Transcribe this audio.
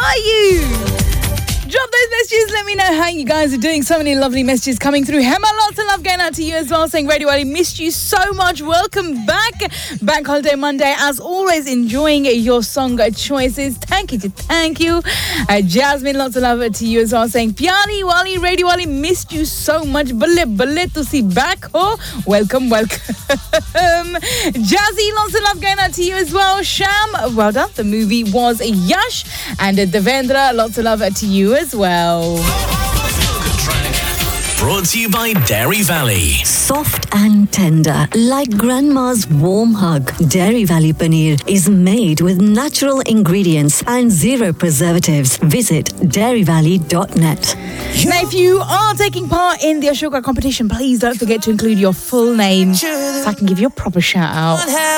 are you? Drop those messages. Let me know how you guys are doing. So many lovely messages coming through. Hema, lots of love going out to you as well. Saying, Radio Ali, missed you so much. Welcome back. Bank Holiday Monday. As always, enjoying your song choices. Thank you. Jasmine, lots of love to you as well. Saying, Pyari Wali, Radio Ali, missed you so much. Balle, tusi back ho. Welcome. Jazzy, lots of love going out to you as well. Sham, well done. The movie was Yash. And Devendra, lots of love to you as well. Brought to you by Dairy Valley. Soft and tender, like grandma's warm hug. Dairy Valley Paneer is made with natural ingredients and zero preservatives. Visit dairyvalley.net. Now, if you are taking part in the Ashoka competition, please don't forget to include your full name so I can give you a proper shout out.